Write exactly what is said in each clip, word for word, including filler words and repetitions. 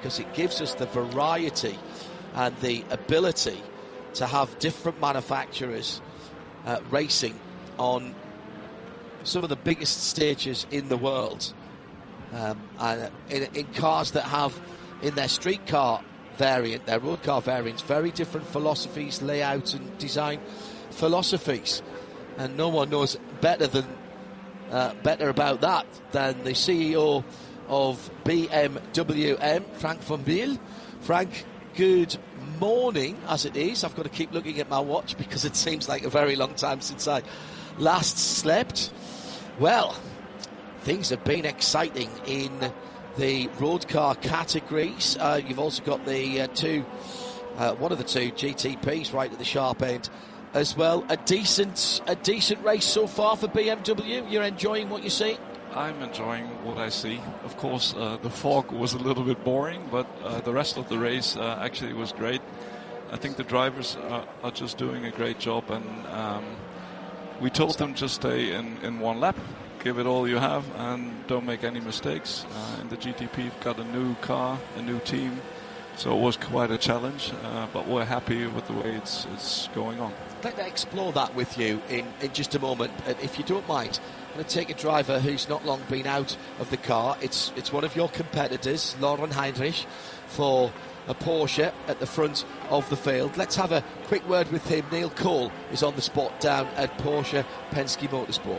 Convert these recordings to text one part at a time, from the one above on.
because it gives us the variety and the ability to have different manufacturers uh, racing on some of the biggest stages in the world, um, and in, in cars that have in their street car variant, their road car variants, very different philosophies, layouts and design philosophies, and no one knows better than uh, better about that than the C E O of B M W M, Frank van Wiel. Frank, good morning as it is. I've got to keep looking at my watch because it seems like a very long time since I last slept. Well, things have been exciting in the road car categories. Uh, you've also got the uh, two, uh, one of the two G T Ps right at the sharp end as well. A decent, a decent race so far for B M W. You're enjoying what you see? I'm enjoying what I see. Of course, uh, the fog was a little bit boring, but uh, the rest of the race uh, actually was great. I think the drivers are, are just doing a great job, and um, we told them just stay in, in one lap, give it all you have, and don't make any mistakes. Uh, in the G T P, we've got a new car, a new team, so it was quite a challenge, uh, but we're happy with the way it's, it's going on. I'd like to explore that with you in, in just a moment, if you don't mind. I'm going to take a driver who's not long been out of the car. It's it's one of your competitors, Lauren Heinrich, for a Porsche at the front of the field. Let's have a quick word with him. Neil Cole is on the spot down at Porsche Penske Motorsport.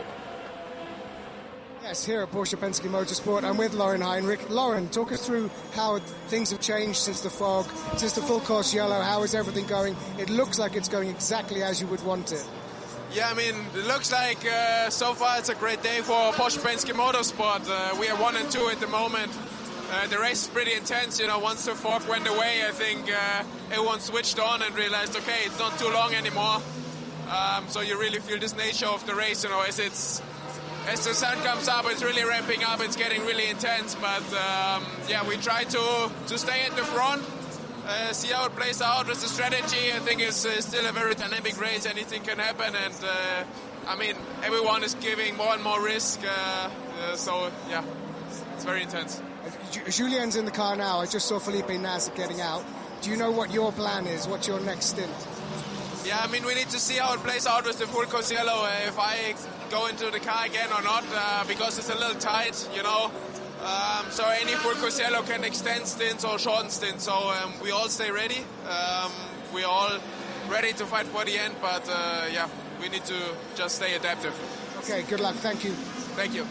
Yes, here at Porsche Penske Motorsport, I'm with Lauren Heinrich. Lauren, talk us through how things have changed since the fog, since the full course yellow. How is everything going? It looks like it's going exactly as you would want it. Yeah, I mean, it looks like uh, so far it's a great day for Porsche Penske Motorsport. Uh, we are one and two at the moment. Uh, the race is pretty intense, you know. Once the fog went away, I think uh, everyone switched on and realized, okay, it's not too long anymore. Um, so you really feel this nature of the race, you know, as it's as the sun comes up, it's really ramping up. It's getting really intense, but um, yeah, we try to to stay at the front. Uh, see how it plays out with the strategy. I think it's uh, still a very dynamic race. Anything can happen, and uh, I mean, everyone is giving more and more risk. Uh, uh, so yeah, it's very intense. Julien's in the car now. I just saw Felipe Nasr getting out. Do you know what your plan is? What's your next stint? Yeah, I mean, we need to see how it plays out with the full course yellow. Uh, if I go into the car again or not, uh, because it's a little tight, you know. Um, so any full course yellow can extend stints or shorten stints. So um, we all stay ready. Um, we're all ready to fight for the end. But uh, yeah, we need to just stay adaptive. Okay, good luck. Thank you. Thank you.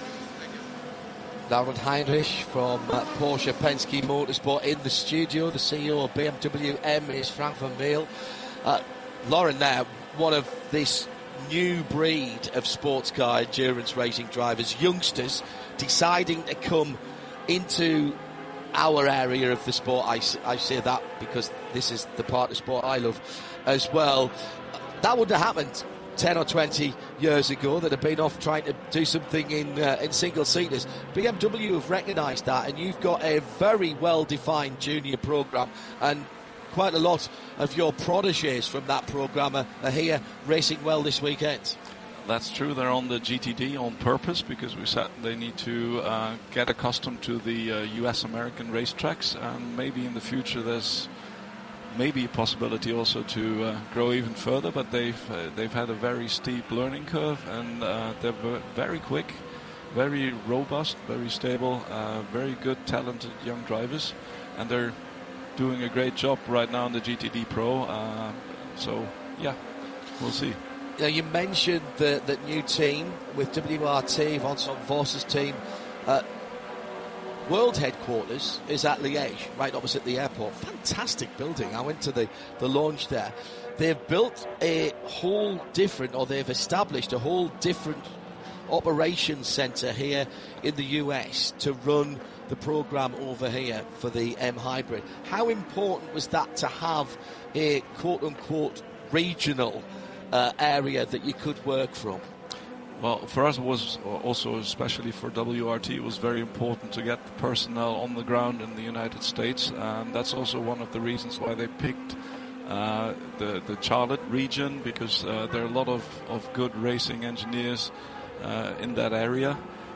Lauren Heinrich from uh, Porsche Penske Motorsport in the studio. The C E O of B M W M is Frank van Wiel. Uh, Lauren there, one of this new breed of sports car endurance racing drivers, youngsters, deciding to come into our area of the sport. I, I say that because this is the part of sport I love as well. That wouldn't have happened ten or twenty years ago. That have been off trying to do something in uh, in single-seaters. B M W have recognised that, and you've got a very well-defined junior programme, and quite a lot of your protégés from that programme are, are here racing well this weekend. That's true. They're on the G T D on purpose because we said they need to uh, get accustomed to the uh, U S American racetracks, and maybe in the future there's maybe a possibility also to uh, grow even further. But they've uh, they've had a very steep learning curve, and uh, they're very quick, very robust, very stable, uh, very good, talented young drivers, and they're doing a great job right now in the G T D Pro. Uh, so yeah, we'll see. Now, you mentioned the, the new team with W R T, Vincent Voss's team. Uh, world headquarters is at Liège, right opposite the airport. Fantastic building. I went to the, the launch there. They've built a whole different, or they've established a whole different operations centre here in the U S to run the programme over here for the M Hybrid. How important was that to have a quote-unquote regional Uh, area that you could work from? Well, for us it was also, especially for W R T, it was very important to get the personnel on the ground in the United States, and that's also one of the reasons why they picked uh, the, the Charlotte region, because uh, there are a lot of, of good racing engineers uh, in that area,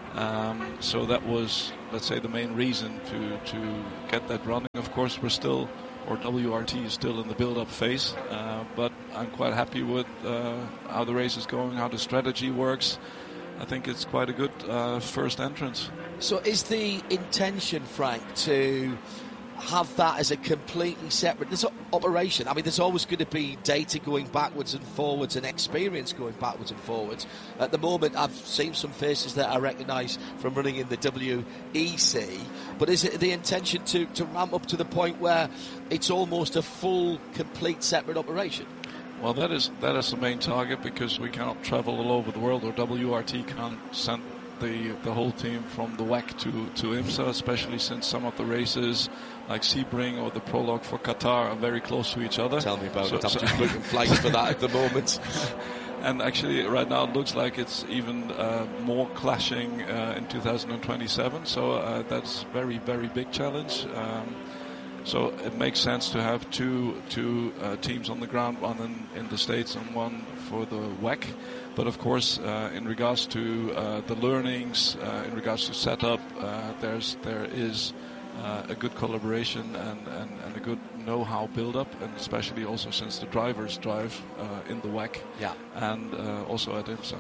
Um, so that was, let's say, the main reason to, to get that running. Of course, we're still, or W R T is still in the build-up phase, uh, but I'm quite happy with uh, how the race is going, how the strategy works. I think it's quite a good uh, first entrance. So is the intention, Frank, to have that as a completely separate this operation? I mean, there's always going to be data going backwards and forwards and experience going backwards and forwards. At the moment, I've seen some faces that I recognise from running in the W E C, but is it the intention to, to ramp up to the point where it's almost a full, complete, separate operation? Well, that is that is the main target, because we cannot travel all over the world, or W R T can't send the the whole team from the W E C to, to IMSA, especially since some of the races like Sebring or the Prologue for Qatar are very close to each other. Tell me about so, it. I'm so just looking flights for that at the moment. And actually, right now it looks like it's even uh, more clashing uh, in two thousand twenty-seven. So uh, that's very, very big challenge. Um, so it makes sense to have two two uh, teams on the ground, one in, in the States and one for the W E C. But of course, uh, in regards to uh, the learnings, uh, in regards to setup, uh, there's there is uh, a good collaboration and, and, and a good know-how build-up, and especially also since the drivers drive uh, in the W E C, yeah, and uh, also at IMSA.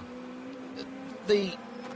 The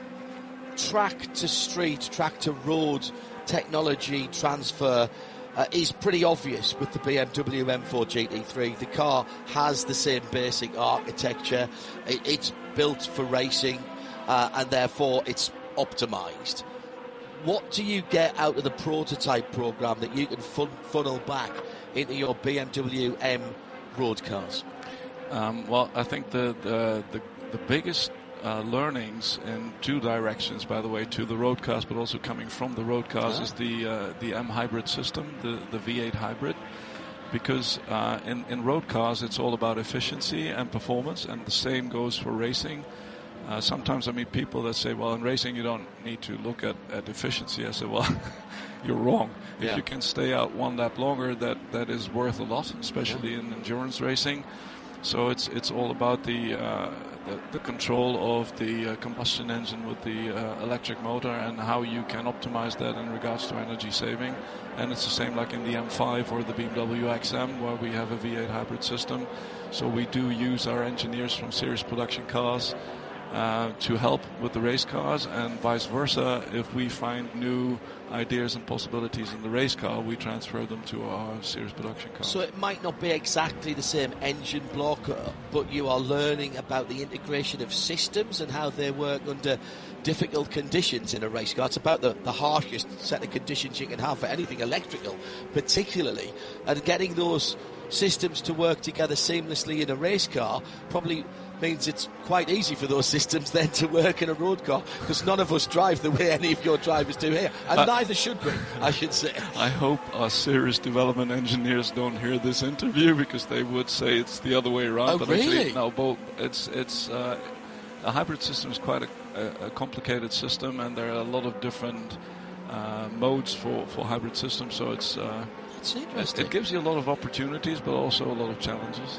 track to street, track to road technology transfer Uh, is pretty obvious with the B M W M four G T three. The car has the same basic architecture. It, it's built for racing, uh, and therefore it's optimised. What do you get out of the prototype program that you can fun- funnel back into your B M W M road cars? Um, well, I think the the, the, the biggest Uh, learnings in two directions, by the way, to the road cars, but also coming from the road cars, ah. is the uh, the M hybrid system, the, the V eight hybrid. Because uh, in, in road cars, it's all about efficiency and performance, and the same goes for racing. Uh, sometimes I meet people that say, well, in racing you don't need to look at, at efficiency. I say, well, you're wrong. If yeah. you can stay out one lap longer, that, that is worth a lot, especially yeah. in endurance racing. So it's it's all about the uh, the, the control of the uh, combustion engine with the uh, electric motor, and how you can optimize that in regards to energy saving. And it's the same like in the M five or the B M W X M, where we have a V eight hybrid system. So we do use our engineers from series production cars uh, to help with the race cars, and vice versa. If we find new ideas and possibilities in the race car, we transfer them to our series production cars. So it might not be exactly the same engine block, but you are learning about the integration of systems and how they work under difficult conditions in a race car. It's about the, the harshest set of conditions you can have for anything electrical, particularly, and getting those systems to work together seamlessly in a race car probably means it's quite easy for those systems then to work in a road car, because none of us drive the way any of your drivers do here, and uh, neither should we, I should say. I hope our series development engineers don't hear this interview, because they would say it's the other way around. Oh, but really? Actually, no, both. It's it's uh, a hybrid system is quite a, a, a complicated system, and there are a lot of different uh, modes for, for hybrid systems. So it's uh, it's interesting. It, it gives you a lot of opportunities, but also a lot of challenges.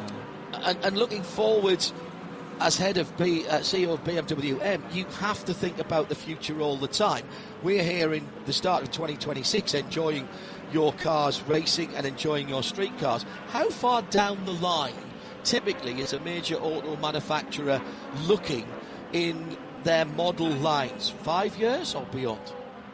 And, and looking forward, as head of B, uh, C E O of B M W M, you have to think about the future all the time. We're here in the start of twenty twenty-six enjoying your cars racing and enjoying your street cars. How far down the line, typically, is a major auto manufacturer looking in their model lines? Five years or beyond?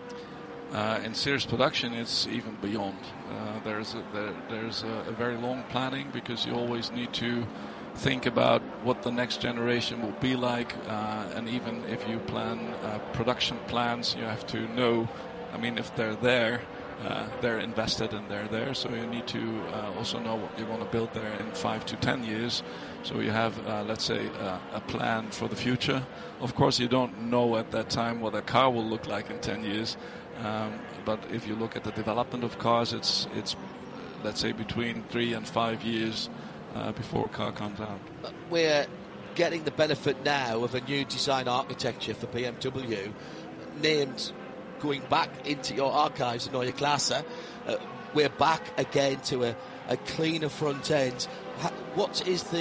Uh, in series production, it's even beyond. Uh, there's a, there, there's a, a very long planning, because you always need to think about what the next generation will be like, uh, and even if you plan uh, production plans, you have to know, I mean, if they're there, uh, they're invested and they're there, so you need to uh, also know what you want to build there in five to ten years. So you have, uh, let's say, uh, a plan for the future. Of course, you don't know at that time what a car will look like in ten years. Um, but if you look at the development of cars, it's it's let's say between three and five years uh, before a car comes out. We're getting the benefit now of a new design architecture for B M W, named, going back into your archives in Neue Klasse. Uh, we're back again to a, a cleaner front end. What is the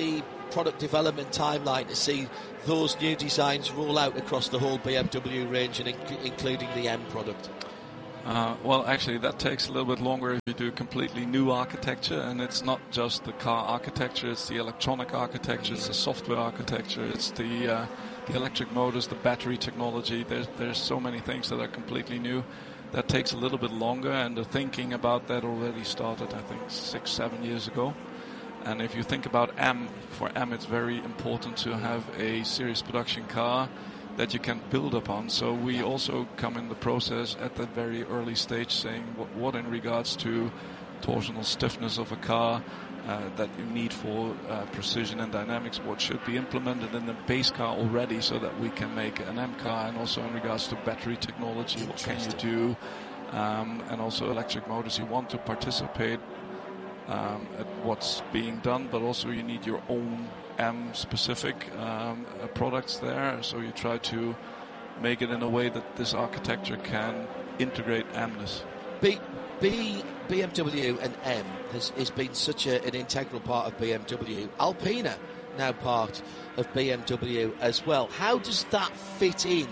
product development timeline to see those new designs roll out across the whole B M W range, and inc- including the M product? Uh, well, actually, that takes a little bit longer if you do completely new architecture, and it's not just the car architecture, it's the electronic architecture, it's the software architecture, it's the uh, the electric motors, the battery technology. There's, there's so many things that are completely new. That takes a little bit longer, and the thinking about that already started, I think, six, seven years ago. And if you think about M, for M it's very important to have a series production car that you can build upon. So we also come in the process at the very early stage saying what, what in regards to torsional stiffness of a car uh, that you need for uh, precision and dynamics, what should be implemented in the base car already so that we can make an M car, and also in regards to battery technology, what can you do, um, and also electric motors. You want to participate um, at what's being done, but also you need your own M-specific um, uh, products there, so you try to make it in a way that this architecture can integrate M-ness. B, B, BMW and M has, has been such a, an integral part of B M W. Alpina now part of B M W as well. How does that fit in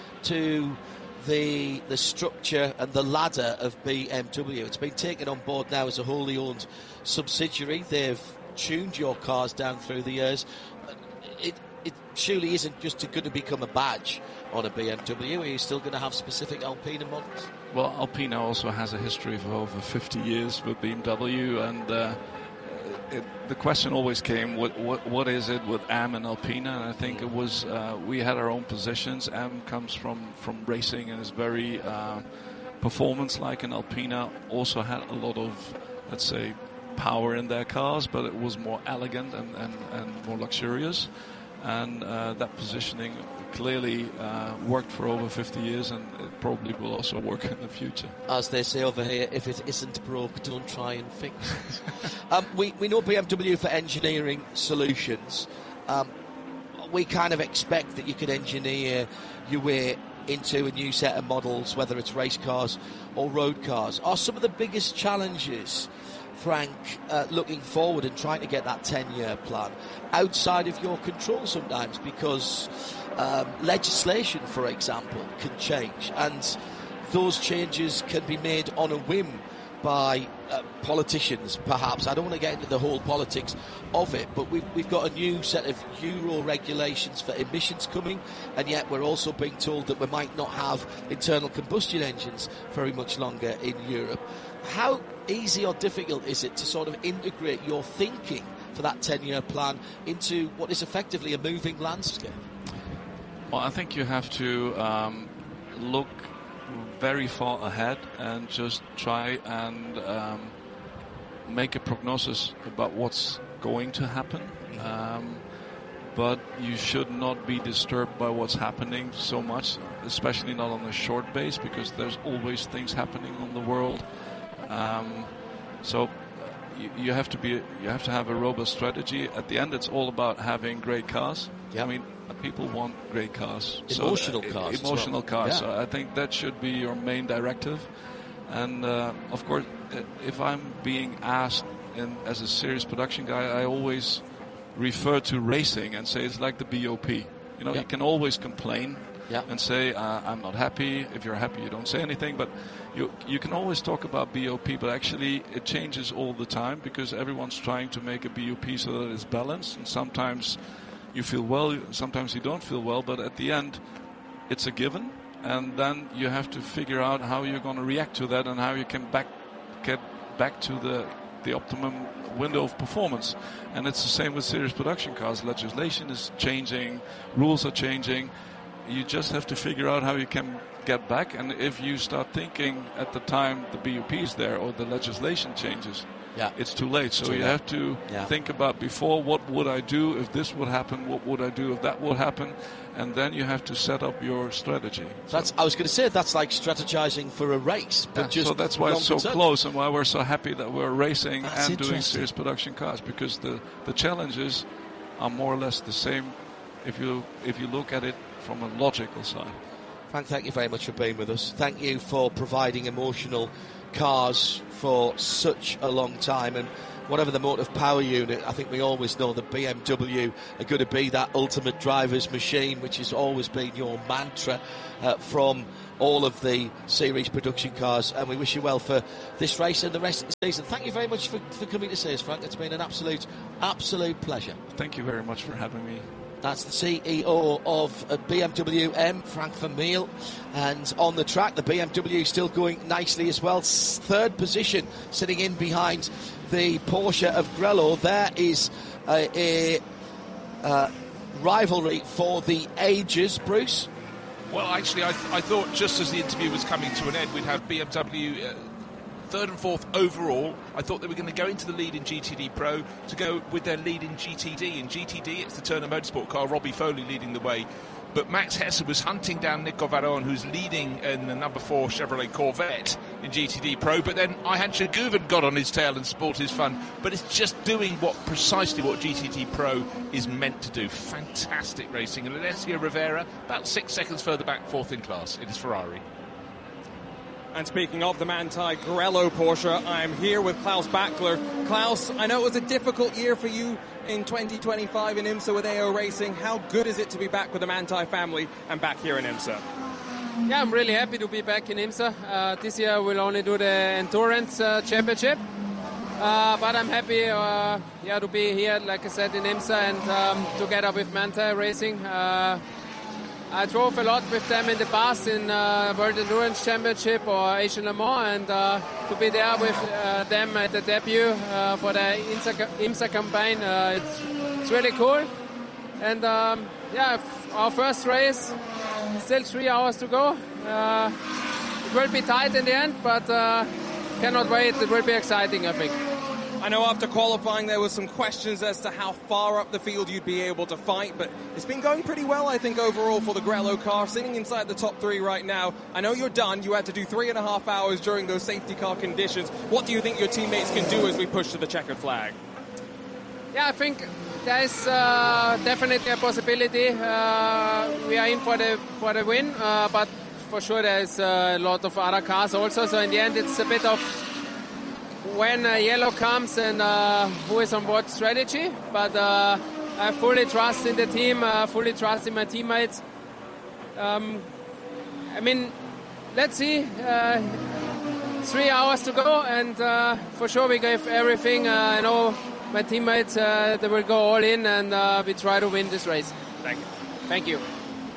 to the the structure and the ladder of B M W? It's been taken on board now as a wholly owned subsidiary. They've tuned your cars down through the years. It, it surely isn't just going to become a badge on a B M W. Are you still going to have specific Alpina models? Well, Alpina also has a history of over fifty years with B M W, and uh, it, the question always came, what, what what is it with M and Alpina? And I think it was, uh, we had our own positions. M comes from, from racing and is very uh, performance-like, and Alpina also had a lot of, let's say, power in their cars, but it was more elegant and, and, and more luxurious. And uh, that positioning clearly uh, worked for over fifty years, and it probably will also work in the future. As they say over here, if it isn't broke, don't try and fix it. um, we, we know B M W for engineering solutions. Um, we kind of expect that you can engineer your way into a new set of models, whether it's race cars or road cars. Are some of the biggest challenges, Frank, uh, looking forward and trying to get that ten-year plan outside of your control sometimes, because um, legislation, for example, can change, and those changes can be made on a whim by uh, politicians, perhaps. I don't want to get into the whole politics of it, but we've, we've got a new set of Euro regulations for emissions coming, and yet we're also being told that we might not have internal combustion engines very much longer in Europe. How easy or difficult is it to sort of integrate your thinking for that ten-year plan into what is effectively a moving landscape? Well, I think you have to um, look very far ahead and just try and um, make a prognosis about what's going to happen. Um, but you should not be disturbed by what's happening so much, especially not on a short base, because there's always things happening on the world. Um, so you, you have to be, you have to have a robust strategy. At the end, it's all about having great cars. Yep. I mean, people want great cars. Emotional so, uh, cars. Emotional well. cars. Yeah. So I think that should be your main directive. And uh, of course, if I'm being asked in, as a serious production guy, I always refer to racing and say it's like the B O P. You know, Yep. you can always complain. Yeah. And say, uh, I'm not happy. If you're happy, you don't say anything. But you you can always talk about B O P, but actually it changes all the time, because everyone's trying to make a B O P so that it's balanced. And sometimes you feel well, sometimes you don't feel well, but at the end, it's a given. And then you have to figure out how you're going to react to that and how you can back get back to the the optimum window of performance. And it's the same with series production cars. Legislation is changing, rules are changing. You just have to figure out how you can get back. And if you start thinking at the time the B O P is there or the legislation changes, yeah. it's too late. So too you late. have to yeah. think about before, what would I do if this would happen? What would I do if that would happen? And then you have to set up your strategy. That's. So, I was going to say that's like strategizing for a race, but yeah, just so that's why it's so term. close and why we're so happy that we're racing That's and doing interesting. series production cars, because the, the challenges are more or less the same if you if you look at it from a logical side. Frank, thank you very much for being with us. Thank you for providing emotional cars for such a long time, and whatever the motive power unit, I think we always know that B M W are going to be that ultimate driver's machine, which has always been your mantra uh, from all of the series production cars. And we wish you well for this race and the rest of the season. Thank you very much for, for coming to see us, Frank. It's been an absolute, absolute pleasure. Thank you very much for having me. That's the C E O of B M W M, Frank Vermeulen. And on the track, the B M W still going nicely as well. Third position, sitting in behind the Porsche of Grello. There is a, a uh, rivalry for the ages, Bruce. Well, actually, I, I thought just as the interview was coming to an end, we'd have B M W uh, third and fourth overall. I thought they were going to go into the lead in G T D Pro to go with their lead in G T D. In G T D, it's the Turner Motorsport car, Robbie Foley leading the way. But Max Hesse was hunting down Nico Varron, who's leading in the number four Chevrolet Corvette in G T D Pro. But then Ayhancan Guven got on his tail and spoiled his fun. But it's just doing what precisely what G T D Pro is meant to do. Fantastic racing. And Alessio Rivera, about six seconds further back, fourth in class. It is Ferrari. And speaking of the Manthey Grello Porsche, I'm here with Klaus Bachler. Klaus, I know it was a difficult year for you in twenty twenty-five in IMSA with A O Racing. How good is it to be back with the Manthey family and back here in IMSA? Yeah, I'm really happy to be back in IMSA. Uh, this year we'll only do the Endurance uh, Championship. Uh, but I'm happy uh, yeah, to be here, like I said, in IMSA and um, together with Manthey Racing. Uh, I drove a lot with them in the past in uh, World Endurance Championship or Asian Le Mans, and uh, to be there with uh, them at the debut uh, for the IMSA, IMSA campaign, uh, it's, it's really cool. And um, yeah, our first race, still three hours to go. Uh, it will be tight in the end, but uh, cannot wait. It will be exciting, I think. I know after qualifying there was some questions as to how far up the field you'd be able to fight, but it's been going pretty well, I think, overall for the Grello car, sitting inside the top three right now. I know you're done. You had to do three and a half hours during those safety car conditions. What do you think your teammates can do as we push to the checkered flag? Yeah, I think there's uh, definitely a possibility. Uh, we are in for the for the win, uh, but for sure there's a lot of other cars also. So in the end, it's a bit of when uh, yellow comes and uh, who is on what strategy, but uh, I fully trust in the team, uh, fully trust in my teammates. Um, I mean, let's see, uh, three hours to go, and uh, for sure we gave everything. Uh, I know my teammates, uh, they will go all in, and uh, we try to win this race. Thank you. Thank you.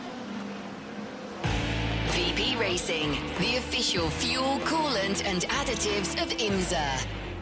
V P Racing, the official fuel, coolant and additives of IMSA.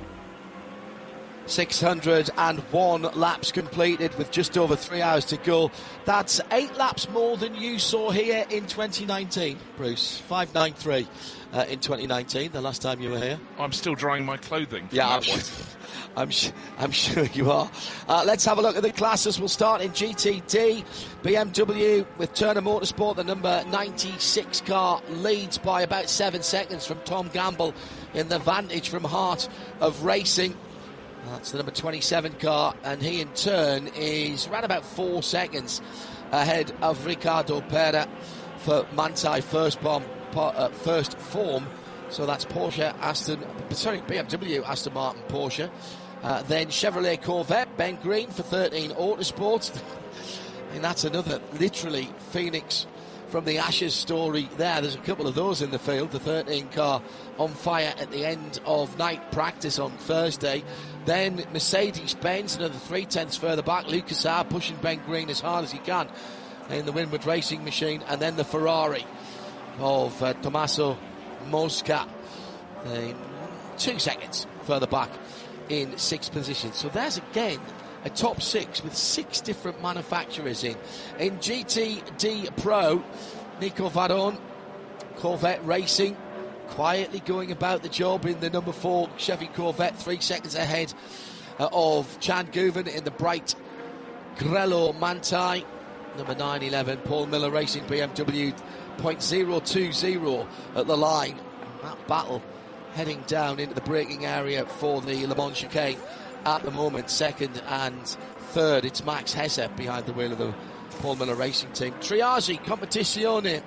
six hundred one laps completed with just over three hours to go. That's eight laps more than you saw here in twenty nineteen, Bruce. five ninety-three uh, in twenty nineteen, the last time you were here. I'm still drying my clothing. Yeah, I'm, I'm, I'm sure you are. Uh, let's have a look at the classes. We'll start in G T D. B M W with Turner Motorsport, the number ninety-six car, leads by about seven seconds from Tom Gamble in the Vantage from Heart of Racing. That's the number twenty-seven car, and he in turn is around about four seconds ahead of Ricardo Pera for Manthey first bomb, uh, first form. So that's Porsche, Aston, sorry, B M W, Aston Martin, Porsche. Uh, then Chevrolet Corvette, Ben Green for thirteen Autosport. And that's another, literally, Phoenix from the Ashes story there. There's a couple of those in the field. The thirteen car on fire at the end of night practice on Thursday. Then Mercedes-Benz, another three-tenths further back. Lucas Saab pushing Ben Green as hard as he can in the Winward Racing Machine. And then the Ferrari of uh, Tommaso Mosca, uh, two seconds further back in sixth position. So there's again a top six with six different manufacturers in. In G T D Pro, Nico Varron, Corvette Racing, quietly going about the job in the number four Chevy Corvette, three seconds ahead uh, of Chan Guven in the bright Grello Manthey. Number nine eleven, Paul Miller Racing B M W, point zero two zero at the line. That battle heading down into the braking area for the Le Mans chicane at the moment. Second and third, it's Max Hesse behind the wheel of the Paul Miller Racing team. Triage Competizione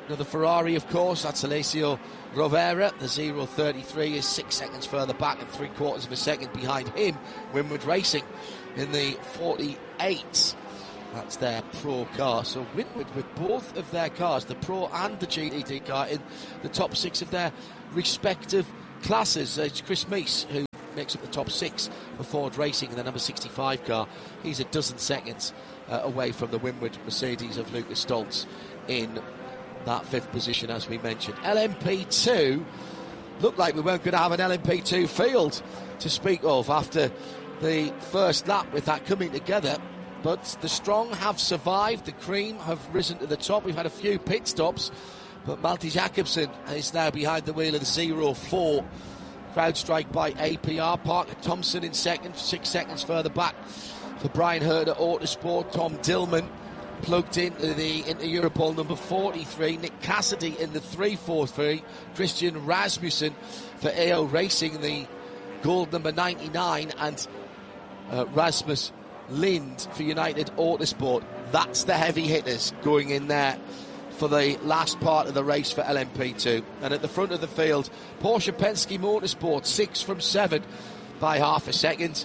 Another Ferrari, of course, that's Alessio Rovera. The zero thirty-three is six seconds further back and three quarters of a second behind him. Winward Racing in the forty-eight. That's their Pro car. So Winward with both of their cars, the Pro and the G T D car, in the top six of their respective classes. Uh, it's Chris Meese who makes up the top six for Ford Racing in the number sixty-five car. He's a dozen seconds uh, away from the Winward Mercedes of Lucas Stoltz in that fifth position, as we mentioned. L M P two, looked like we weren't going to have an L M P two field to speak of after the first lap with that coming together. But the strong have survived, the cream have risen to the top. We've had a few pit stops, but Malte Jakobsen is now behind the wheel of the zero four. Crowdstrike by A P R. Parker Thompson in second, six seconds further back for Brian Herter Autosport. Tom Dillman plugged into the into Europol number forty-three. Nick Cassidy in the three forty-three. Christian Rasmussen for A O Racing, the gold number ninety-nine, and uh, Rasmus Lind for United Autosport. That's the heavy hitters going in there for the last part of the race for L M P two. And at the front of the field, Porsche Penske Motorsport, six from seven by half a second.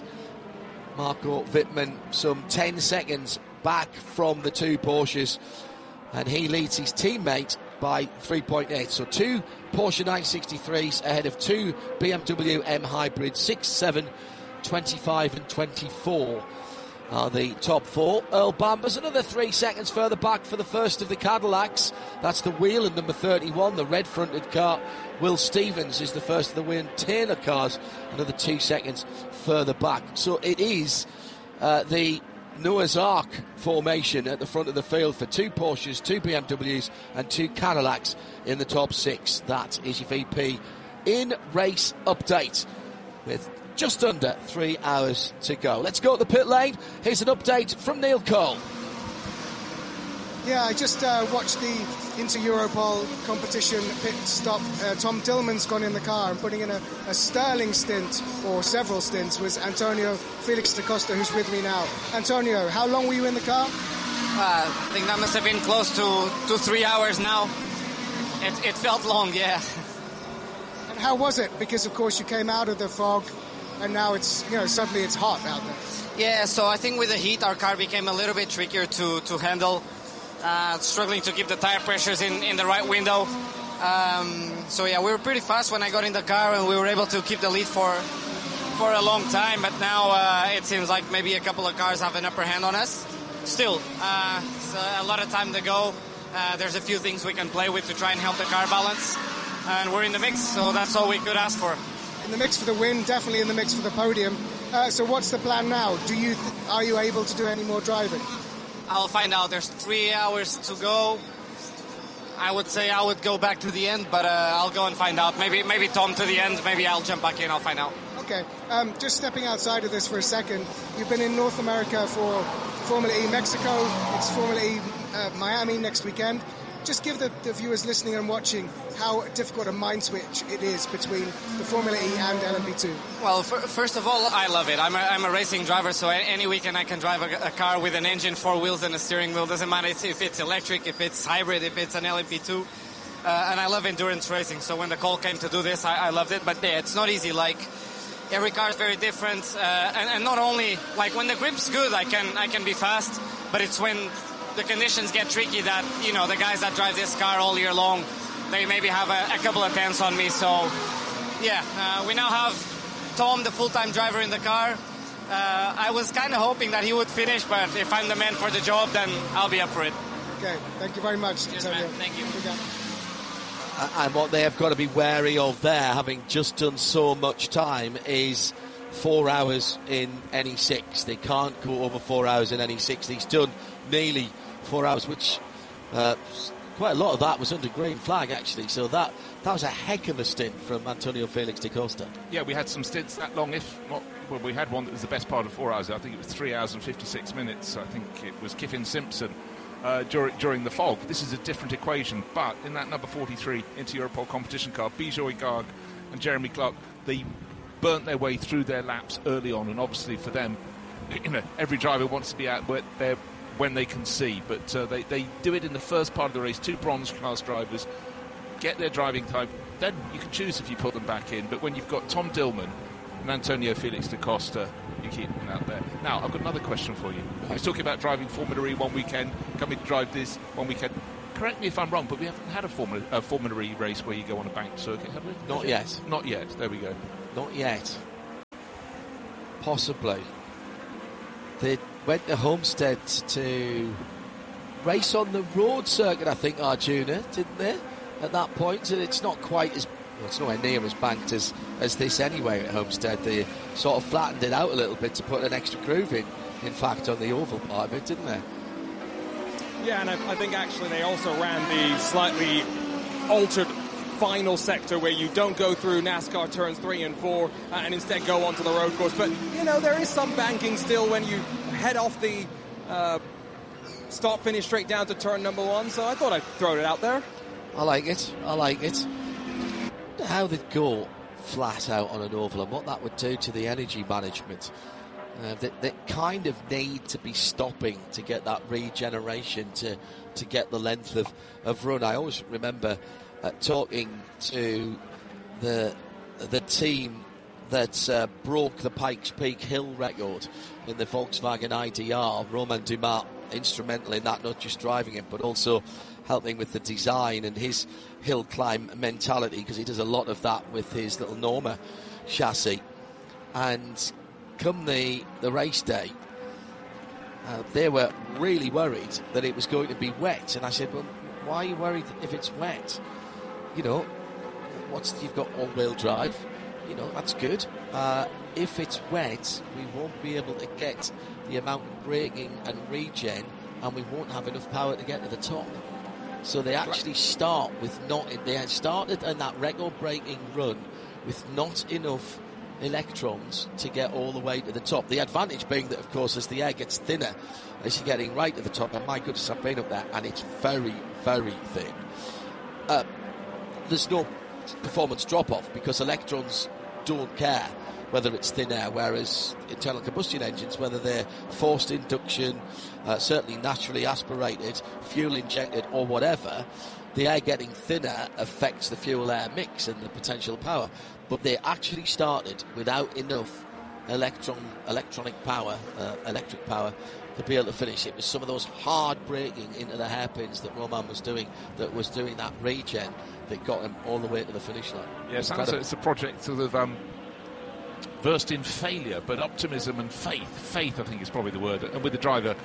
Marco Wittmann some ten seconds back from the two Porsches, and he leads his teammate by three point eight. So two Porsche nine sixty-threes ahead of two B M W M hybrids, six, seven, twenty-five and twenty-four are the top four. Earl Bamber's another three seconds further back for the first of the Cadillacs. That's the Whelen number thirty-one, the red-fronted car. Will Stevens is the first of the Wayne Taylor cars, another two seconds further back. So it is uh, the Noah's Ark formation at the front of the field for two Porsches, two B M Ws and two Cadillacs in the top six. That is your V P in race update with just under three hours to go. Let's go to the pit lane. Here's an update from Neil Cole. Yeah, I just uh, watched the Inter-Europol competition pit stop. Uh, Tom Dillman's gone in the car and putting in a, a sterling stint, or several stints, was Antonio Felix da Costa, who's with me now. Antonio, how long were you in the car? Uh, I think that must have been close to, to three hours now. It, it felt long, yeah. And how was it? Because, of course, you came out of the fog, and now it's, you know, suddenly it's hot out there. Yeah, so I think with the heat, our car became a little bit trickier to, to handle. Uh, struggling to keep the tire pressures in, in the right window. Um, so yeah, we were pretty fast when I got in the car, and we were able to keep the lead for for a long time. But now uh, it seems like maybe a couple of cars have an upper hand on us. Still, uh, it's a lot of time to go. Uh, there's a few things we can play with to try and help the car balance. And we're in the mix, so that's all we could ask for. In the mix for the win, definitely in the mix for the podium. Uh, so what's the plan now? Do you th- are you able to do any more driving? I'll find out. There's three hours to go. I would say I would go back to the end, but uh, I'll go and find out. Maybe maybe Tom to the end. Maybe I'll jump back in. I'll find out. Okay. Um, just stepping outside of this for a second. You've been in North America for Formula E Mexico. It's Formula E uh, Miami next weekend. Just give the, the viewers listening and watching how difficult a mind switch it is between the Formula E and L M P two. Well, f- first of all, I love it. I'm a, I'm a racing driver, so any weekend I can drive a, a car with an engine, four wheels, and a steering wheel. Doesn't matter if it's electric, if it's hybrid, if it's an L M P two. Uh, and I love endurance racing, so when the call came to do this, I, I loved it. But yeah, it's not easy. Like, every car is very different. Uh, and, and not only, like, when the grip's good, I can I can be fast, but it's when the conditions get tricky that, you know, the guys that drive this car all year long, they maybe have a, a couple of tenths on me. So, yeah, uh, we now have Tom, the full-time driver, in the car. Uh, I was kind of hoping that he would finish, but if I'm the man for the job, then I'll be up for it. Okay, thank you very much. Cheers, man. Thank you. And what they have got to be wary of there, having just done so much time, is four hours in N E six. They can't go over four hours in N E six. He's done nearly four hours, which uh, quite a lot of that was under green flag, actually. So that that was a heck of a stint from Antonio Felix da Costa. Yeah, we had some stints that long, if not, well, we had one that was the best part of four hours. I think it was three hours and fifty-six minutes. I think it was Kiffin Simpson uh, during, during the fog. This is a different equation, but in that number forty-three Inter-Europol competition car, Bijoy Garg and Jeremy Clark, they burnt their way through their laps early on, and obviously for them, you know, every driver wants to be out where they're when they can see. But uh, they, they do it in the first part of the race. Two bronze class drivers get their driving time. Then you can choose if you put them back in. But when you've got Tom Dillman and Antonio Felix da Costa, you keep them out there. Now, I've got another question for you. I was talking about driving Formula E one weekend, coming to drive this one weekend. Correct me if I'm wrong, but we haven't had a Formula, a Formula E race where you go on a banked circuit, have we? Not yet. Not yet. There we go. Not yet. Possibly. They went to Homestead to race on the road circuit, I think, Arjuna, didn't they? At that point, and it's not quite as well, it's nowhere near as banked as, as this anyway at Homestead. They sort of flattened it out a little bit to put an extra groove in, in fact, on the oval part of it, didn't they? Yeah, and I, I think actually they also ran the slightly altered final sector where you don't go through NASCAR turns three and four uh, and instead go onto the road course. But, you know, there is some banking still when you head off the uh, start finish straight down to turn number one. So I thought I'd throw it out there. I like it. I like it. How they'd go flat out on an oval and what that would do to the energy management. Uh, that, that kind of need to be stopping to get that regeneration to to get the length of, of run. I always remember uh, talking to the the team that uh, broke the Pikes Peak Hill record in the Volkswagen I D R. Romain Dumas instrumental in that, not just driving it but also helping with the design and his hill climb mentality, because he does a lot of that with his little Norma chassis. And come the, the race day, uh, they were really worried that it was going to be wet. And I said, well, why are you worried if it's wet? You know, what's you've got all-wheel drive. You know, that's good. Uh, if it's wet, we won't be able to get the amount of braking and regen, and we won't have enough power to get to the top. So they actually start with not... They had started in that record-breaking run with not enough electrons to get all the way to the top. The advantage being that, of course, as the air gets thinner, as you're getting right to the top, and my goodness, I've been up there, and it's very, very thin. Uh, there's no performance drop-off because electrons don't care whether it's thin air, whereas internal combustion engines, whether they're forced induction, uh, certainly naturally aspirated, fuel injected or whatever, the air getting thinner affects the fuel-air mix and the potential power. But they actually started without enough electron, electronic power, uh, electric power, to be able to finish. It was some of those hard braking into the hairpins that Romain was doing that was doing that regen that got him all the way to the finish line. Yeah, it sounds like it's a project sort of um, versed in failure, but optimism and faith. Faith, I think, is probably the word. And with the driver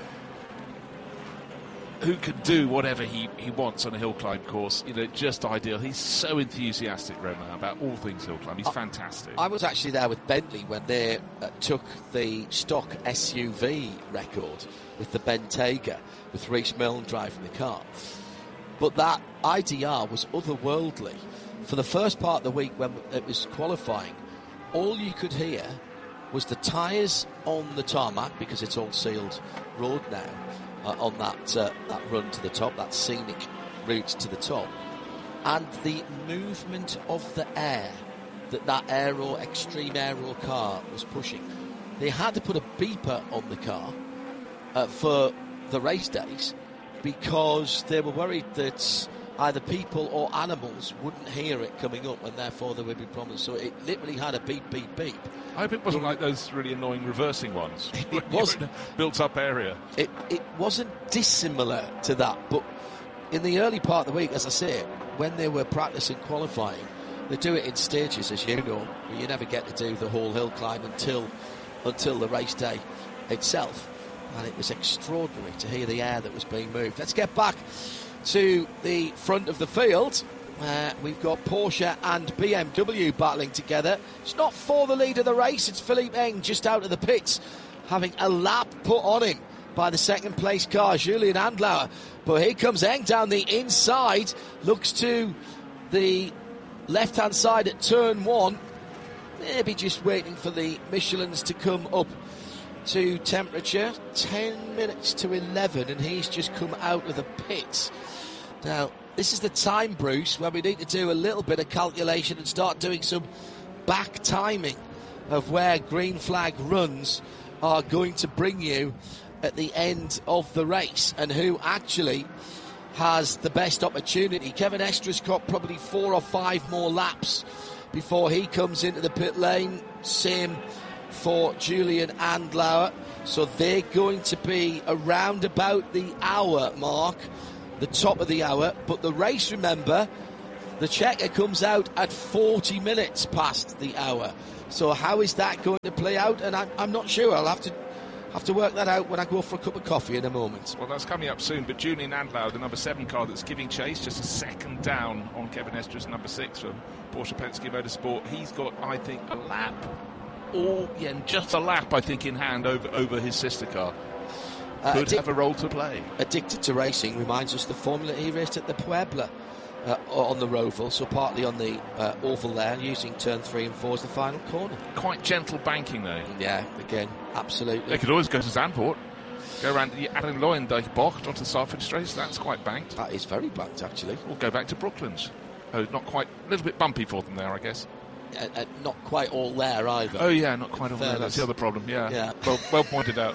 who can do whatever he, he wants on a hill climb course, you know, just ideal. He's so enthusiastic, Romain, about all things hill climb. He's I, fantastic. I was actually there with Bentley when they uh, took the stock S U V record with the Bentayga, with Reece Milne driving the car. But that I D R was otherworldly. For the first part of the week when it was qualifying, all you could hear was the tyres on the tarmac, because it's all sealed road now, uh, on that uh, that run to the top, that scenic route to the top, and the movement of the air that that aero, extreme aero car was pushing. They had to put a beeper on the car uh, for the race days, because they were worried that either people or animals wouldn't hear it coming up, and therefore there would be problems. So it literally had a beep, beep, beep. I hope it wasn't like those really annoying reversing ones. It wasn't. Built-up area. It, it wasn't dissimilar to that, but in the early part of the week, as I say, when they were practicing qualifying, they do it in stages, as you know. You never get to do the whole hill climb until until the race day itself. And it was extraordinary to hear the air that was being moved. Let's get back to the front of the field. Uh, we've got Porsche and B M W battling together. It's not for the lead of the race. It's Philippe Eng just out of the pits, having a lap put on him by the second place car, Julian Andlauer. But here comes Eng down the inside, looks to the left-hand side at turn one. Maybe just waiting for the Michelins to come up to temperature. ten minutes to eleven, and he's just come out of the pits. Now, this is the time, Bruce, where we need to do a little bit of calculation and start doing some back timing of where green flag runs are going to bring you at the end of the race and who actually has the best opportunity. Kevin Estra's got probably four or five more laps before he comes into the pit lane. Same for Julian Andlauer. So they're going to be around about the hour mark, the top of the hour. But the race, remember, the checker comes out at forty minutes past the hour. So how is that going to play out? And I'm, I'm not sure. I'll have to have to work that out when I go for a cup of coffee in a moment. Well, that's coming up soon. But Julian Andlauer, the number seven car that's giving chase, just a second down on Kevin Estra's number six from Porsche Penske Motorsport. He's got, I think, a lap. Or, yeah, just a lap, I think, in hand over, over his sister car. Uh, Could addic- have a role to play. Addicted to Racing reminds us the Formula E raced at the Puebla uh, on the Roval, so partly on the uh, oval there, using turn three and four as the final corner. Quite gentle banking, though. Yeah, again, absolutely. They could always go to Zandvoort, go around the Adam Leuendijk bocht onto the Sarford Straits. That's quite banked. That is very banked, actually. Or go back to Brooklands. Oh, not quite, a little bit bumpy for them there, I guess. Uh, uh, not quite all there either. Oh yeah, not quite all there. Fairness. That's the other problem. Yeah, Yeah. Well, well pointed out.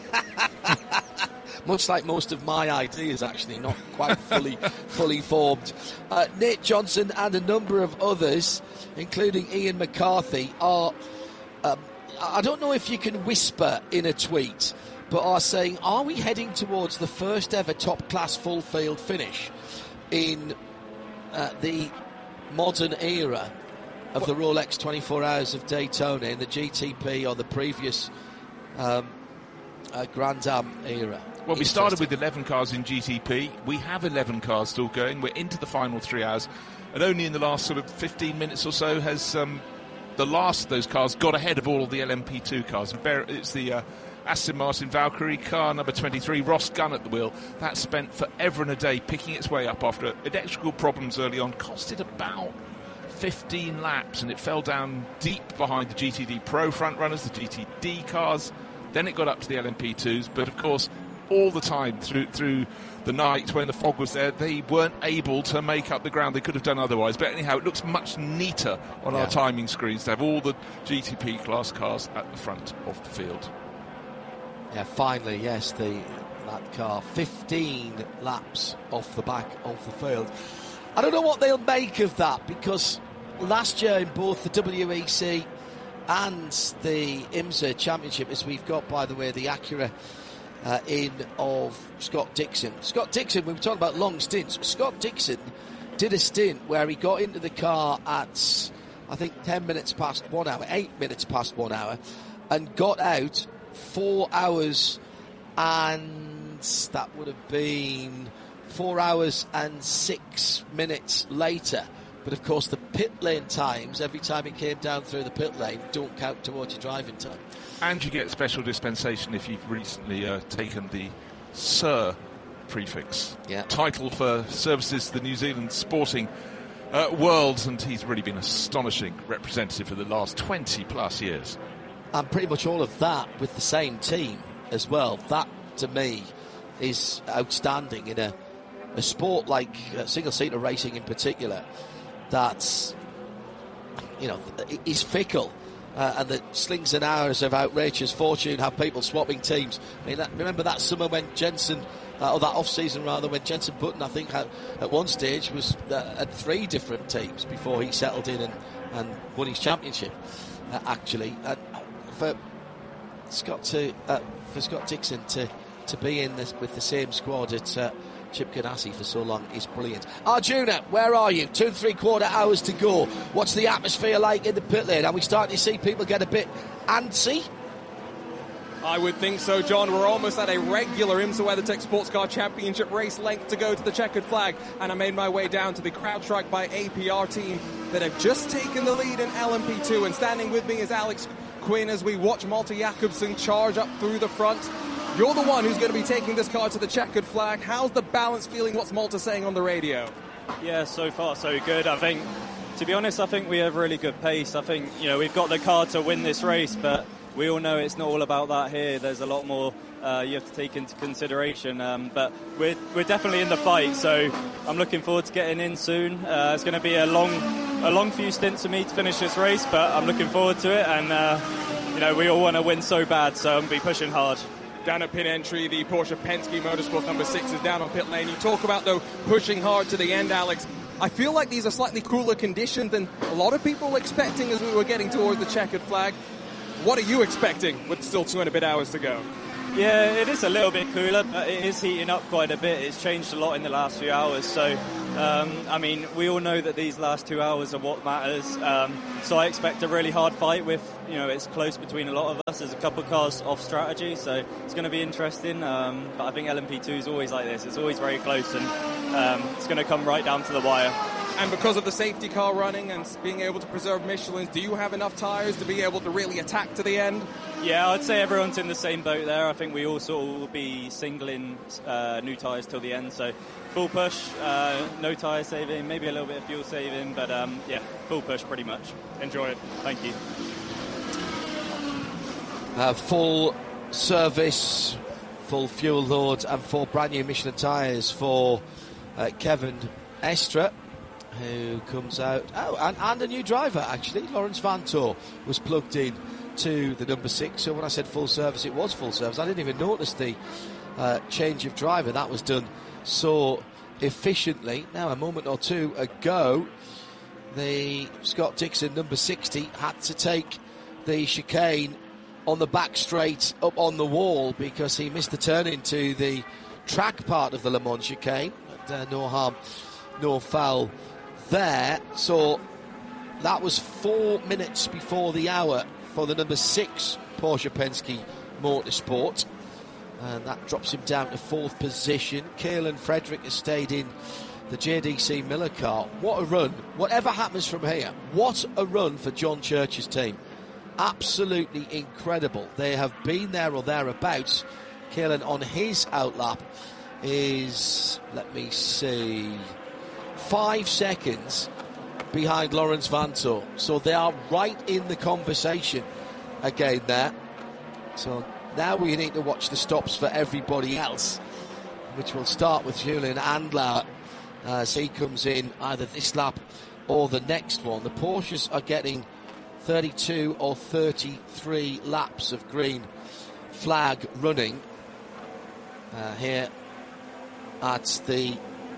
Much like most of my ideas, actually, not quite fully fully formed. Uh, Nate Johnson and a number of others, including Ian McCarthy, are. Um, I don't know if you can whisper in a tweet, but are saying, are we heading towards the first ever top class full field finish in uh, the modern era of the Rolex twenty-four Hours of Daytona in the G T P or the previous um, uh, Grand Am era? Well, we started with eleven cars in G T P. We have eleven cars still going. We're into the final three hours. And only in the last sort of fifteen minutes or so has um, the last of those cars got ahead of all of the L M P two cars. And bear, it's the uh, Aston Martin Valkyrie car number twenty-three, Ross Gunn at the wheel. That spent forever and a day picking its way up after electrical problems early on. Costed about fifteen laps, and it fell down deep behind the G T D Pro front runners, the G T D cars. Then it got up to the L M P twos, but of course all the time through through the night when the fog was there, they weren't able to make up the ground. They could have done otherwise, but anyhow, it looks much neater on yeah. our timing screens to have all the G T P class cars at the front of the field. Yeah, finally, yes, the that car fifteen laps off the back of the field. I don't know what they'll make of that, because last year in both the W E C and the IMSA Championship, as we've got, by the way, the Acura uh, in of Scott Dixon. Scott Dixon, we were talking about long stints. Scott Dixon did a stint where he got into the car at, I think, ten minutes past one hour, eight minutes past one hour, and got out four hours and that would have been four hours and six minutes later. But of course the pit lane times, every time it came down through the pit lane, don't count towards your driving time. And you get special dispensation if you've recently uh, taken the Sir prefix. Yeah. Title for services to the New Zealand sporting uh, world, and he's really been an astonishing representative for the last twenty plus years. And pretty much all of that with the same team as well. That, to me, is outstanding in a, a sport like uh, single-seater racing in particular, that's, you know, is fickle. Uh, and the slings and hours of outrageous fortune have people swapping teams. I mean, that, remember that summer when Jenson, uh, or that off-season rather, when Jenson Button, I think, had, at one stage was uh, at three different teams before he settled in and, and won his championship, uh, actually. And for Scott to, uh, for Scott Dixon to, to be in this with the same squad at uh, Chip Ganassi for so long is brilliant. Arjuna, where are you? Two and three quarter hours to go. What's the atmosphere like in the pit lane? Are we starting to see people get a bit antsy? I would think so, John. We're almost at a regular IMSA WeatherTech Sports Car Championship race length to go to the checkered flag, and I made my way down to the CrowdStrike by A P R team that have just taken the lead in L M P two, and standing with me is Alex Quinn as we watch Malte Jakobsen charge up through the front. You're the one who's going to be taking this car to the checkered flag. How's the balance feeling? What's Malte saying on the radio? Yeah, so far so good. I think, to be honest, I think we have really good pace. I think, you know, we've got the car to win this race, but we all know it's not all about that here. There's a lot more uh, you have to take into consideration. Um, but we're we're definitely in the fight, so I'm looking forward to getting in soon. Uh, it's going to be a long a long few stints for me to finish this race, but I'm looking forward to it. And uh, you know, we all want to win so bad, so I'm going to be pushing hard. down at pit entry. The Porsche Penske Motorsport number six is down on pit lane. You talk about, though, pushing hard to the end, Alex. I feel like these are slightly cooler conditions than a lot of people were expecting as we were getting towards the checkered flag. What are you expecting with still two and a bit hours to go? Yeah, it is a little bit cooler, but it is heating up quite a bit. It's changed a lot in the last few hours. So, um, I mean, we all know that these last two hours are what matters. Um, so I expect a really hard fight with, you know, it's close between a lot of us. There's a couple of cars off strategy, so it's going to be interesting. Um, but I think L M P two is always like this. It's always very close, and um, it's going to come right down to the wire. And because of the safety car running and being able to preserve Michelins, do you have enough tyres to be able to really attack to the end? Yeah, I'd say everyone's in the same boat there. I think we also will be singling uh, new tyres till the end. So full push, uh, no tyre saving, maybe a little bit of fuel saving, but um, yeah, full push pretty much. Enjoy it. Thank you. Uh, full service, full fuel load, and four brand new Michelin tyres for uh, Kevin Estre, who comes out. Oh, and, and a new driver, actually. Laurens Vanthoor was plugged in to the number six. So when I said full service, it was full service. I didn't even notice the uh, change of driver. That was done so efficiently. Now, a moment or two ago, the Scott Dixon number sixty had to take the chicane on the back straight up on the wall because he missed the turn into the track part of the Le Mans chicane. But uh, no harm, no foul there. So that was four minutes before the hour for the number six Porsche Penske Motorsport, and that drops him down to fourth position. Caolan Frederick has stayed in the J D C Miller car. What a run. Whatever happens from here, what a run for John Church's team. Absolutely incredible. They have been there or thereabouts. Caolan on his outlap is, let me see, five seconds behind Laurens Vanthoor. So they are right in the conversation again there. So now we need to watch the stops for everybody else, which will start with Julian Andlauer as he comes in either this lap or the next one. The Porsches are getting thirty-two or thirty-three laps of green flag running uh, here at the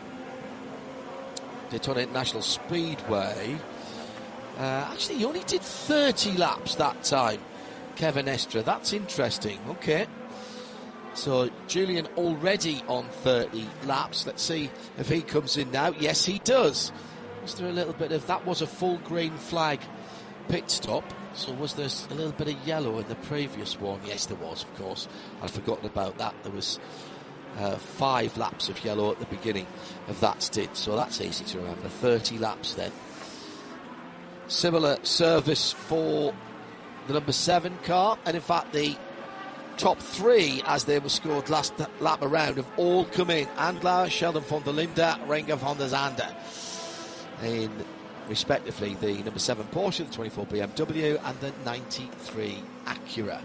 Daytona International Speedway. Uh, actually, he only did thirty laps that time, Kevin Estre. That's interesting. Okay. So, Julian already on thirty laps. Let's see if he comes in now. Yes, he does. Was there a little bit of... That was a full green flag pit stop. So, was there a little bit of yellow in the previous one? Yes, there was, of course. I'd forgotten about that. There was... Uh, five laps of yellow at the beginning of that stint, so that's easy to remember. thirty laps then. Similar service for the number seven car, and in fact the top three, as they were scored last lap around, have all come in. Andlauer, Sheldon von der Linde, Renger von der Zande, in respectively the number seven Porsche, the twenty-four B M W, and the ninety-three Acura.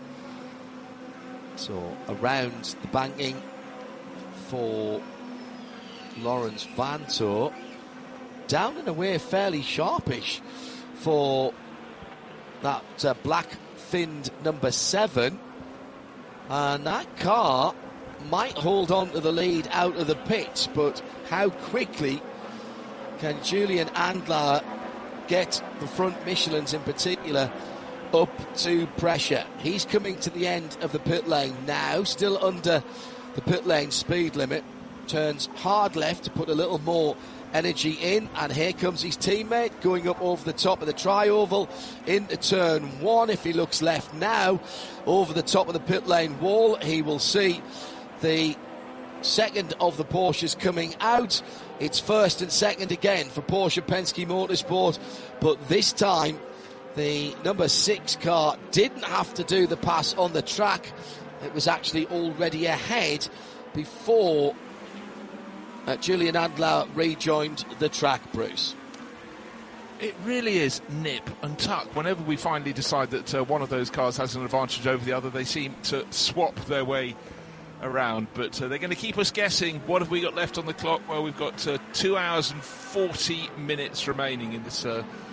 So around the banking for Laurens Vanthoor, down and away fairly sharpish for that uh, black-finned number seven, and that car might hold on to the lead out of the pits, but how quickly can Julian Andlauer get the front Michelins in particular up to pressure? He's coming to the end of the pit lane now, still under the pit lane speed limit, turns hard left to put a little more energy in, and here comes his teammate going up over the top of the tri-oval into turn one. If he looks left now, over the top of the pit lane wall, he will see the second of the Porsches coming out. It's first and second again for Porsche Penske Motorsport, but this time the number six car didn't have to do the pass on the track. It was actually already ahead before uh, Julian Andlauer rejoined the track, Bruce. It really is nip and tuck. Whenever we finally decide that uh, one of those cars has an advantage over the other, they seem to swap their way around. But uh, they're going to keep us guessing. What have we got left on the clock? Well, we've got uh, two hours and forty minutes remaining in this uh,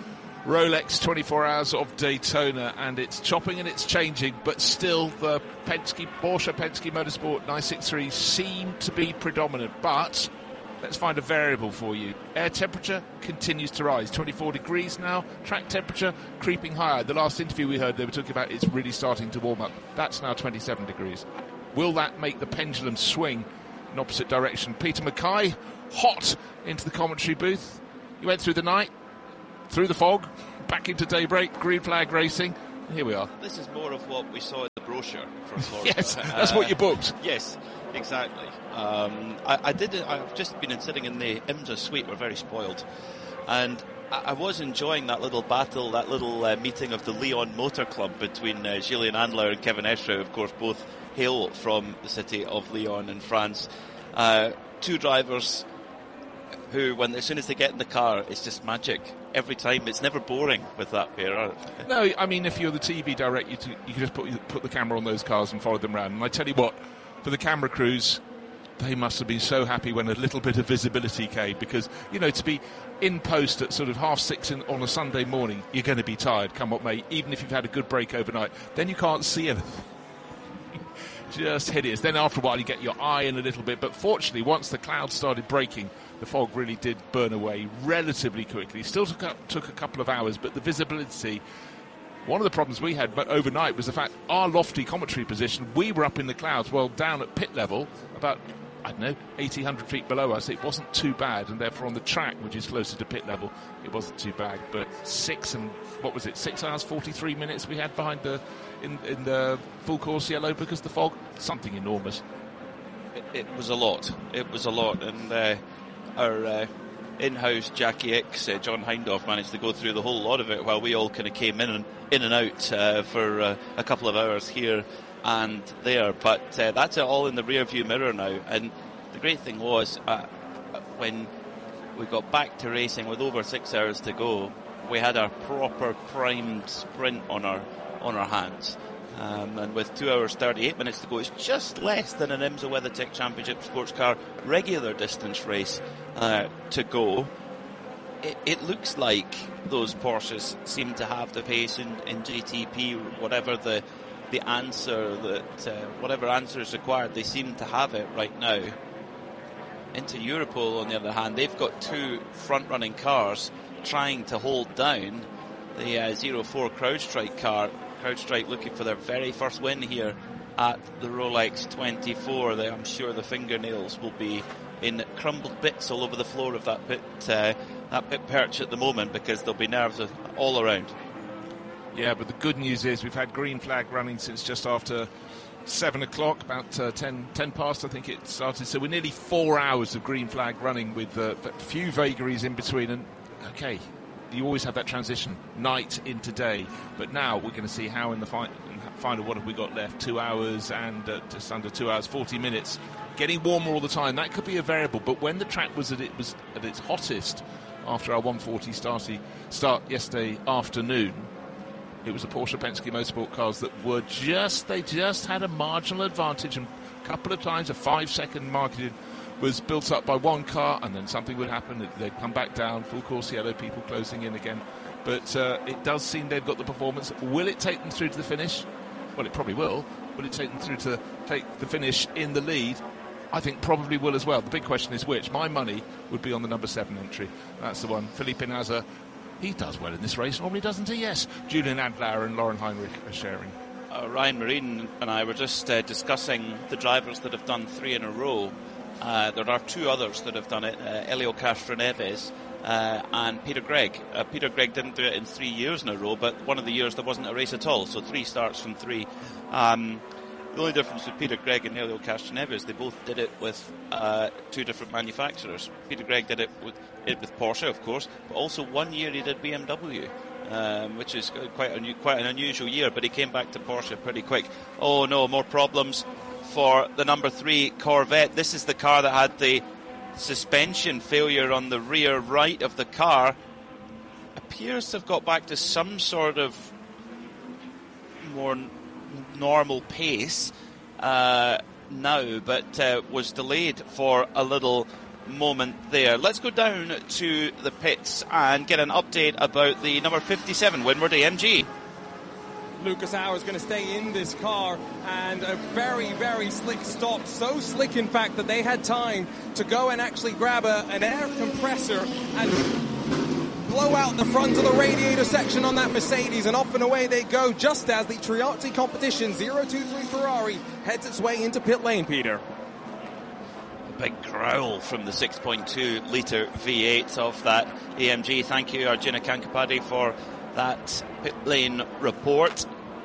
Rolex twenty-four Hours of Daytona, and it's chopping and it's changing, but still the Penske, Porsche Penske Motorsport nine sixty-three seem to be predominant. But let's find a variable for you. Air temperature continues to rise, twenty-four degrees now. Track temperature creeping higher. The last interview we heard, they were talking about it's really starting to warm up. That's now twenty-seven degrees. Will that make the pendulum swing in opposite direction? Peter Mackay, hot into the commentary booth. You went through the night, through the fog, back into daybreak, green flag racing. Here we are. This is more of what we saw in the brochure from Florida. Yes, that's uh, what you booked. Yes, exactly. Um, I, I did. I've just been sitting in the IMSA suite. We're very spoiled, and I, I was enjoying that little battle, that little uh, meeting of the Leon Motor Club between uh, Julien Andler and Kevin Estre. Of course, both hail from the city of Lyon in France. Uh, two drivers who, when as soon as they get in the car, it's just magic. Every time, it's never boring with that pair. No, I mean, if you're the T V director, you, t- you can just put, put the camera on those cars and follow them around. And I tell you what, for the camera crews, they must have been so happy when a little bit of visibility came, because, you know, to be in post at sort of half six in, on a Sunday morning, you're going to be tired, come what may, even if you've had a good break overnight. Then you can't see anything. Just hideous. Then after a while you get your eye in a little bit, but fortunately once the clouds started breaking, the fog really did burn away relatively quickly. Still took, up, took a couple of hours, but the visibility, one of the problems we had but overnight was the fact our lofty commentary position, we were up in the clouds, well down at pit level, about, I don't know, eighty, one hundred feet below us. It wasn't too bad, and therefore on the track, which is closer to pit level, it wasn't too bad. But six and, what was it, six hours, forty-three minutes we had behind the, in, in the full course yellow because of the fog, something enormous. It, it was a lot. It was a lot, and uh, our uh, in-house Jackie X, uh, John Hindhaugh, managed to go through the whole lot of it while we all kind of came in and in and out uh, for uh, a couple of hours here and there. But uh, that's it all in the rear view mirror now. And the great thing was, uh, when we got back to racing with over six hours to go, we had our proper primed sprint on our on our hands. Um, and with two hours thirty-eight minutes to go, it's just less than an IMSA WeatherTech Championship Sports Car regular distance race uh, to go. It, it looks like those Porsches seem to have the pace in, in G T P, whatever the the answer that uh, whatever answer is required, they seem to have it right now. Into Europol, on the other hand, they've got two front-running cars trying to hold down the uh, zero four CrowdStrike car. CrowdStrike looking for their very first win here at the Rolex twenty-four. They, I'm sure the fingernails will be in crumbled bits all over the floor of that pit, uh, that pit perch at the moment, because there'll be nerves all around. Yeah, but the good news is we've had green flag running since just after seven o'clock, about uh, ten, ten past, I think it started. So we're nearly four hours of green flag running with uh, a few vagaries in between. And okay, you always have that transition, night into day. But now we're going to see how in the fi- final, what have we got left? Two hours and uh, just under two hours, forty minutes. Getting warmer all the time. That could be a variable. But when the track was at, it was at its hottest after our one forty starty, start yesterday afternoon, it was the Porsche Penske Motorsport cars that were just, they just had a marginal advantage, and a couple of times a five-second margin was built up by one car, and then something would happen, they'd come back down, full course yellow, people closing in again. But uh, it does seem they've got the performance. Will it take them through to the finish? Well, it probably will. Will it take them through to take the finish in the lead? I think probably will as well. The big question is which. My money would be on the number seven entry. That's the one. Felipe Nasr. He does well in this race, normally, doesn't he? Yes. Julien Andler and Lauren Heinrich are sharing. Uh, Ryan Marine and I were just uh, discussing the drivers that have done three in a row. Uh, there are two others that have done it, uh, Helio Castroneves uh, and Peter Gregg. Uh, Peter Gregg didn't do it in three years in a row, but one of the years there wasn't a race at all, so three starts from three. Um, the only difference with Peter Gregg and Helio Castroneves, they both did it with uh, two different manufacturers. Peter Gregg did it with, it with Porsche, of course, but also one year he did B M W. Um, which is quite a, quite an unusual year, but he came back to Porsche pretty quick. Oh no, more problems for the number three Corvette. This is the car that had the suspension failure on the rear right of the car. Appears to have got back to some sort of more n- normal pace uh, now, but uh, was delayed for a little moment there. Let's go down to the pits and get an update about the number fifty-seven Windward A M G. Lucas Hour is going to stay in this car, and a very, very slick stop. So slick, in fact, that they had time to go and actually grab a, an air compressor and blow out the front of the radiator section on that Mercedes, and off and away they go, just as the Triati Competition zero two three Ferrari heads its way into pit lane, Peter. A big growl from the six point two litre V eight of that A M G. Thank you, Arjuna Kankapadi, for that pit lane report.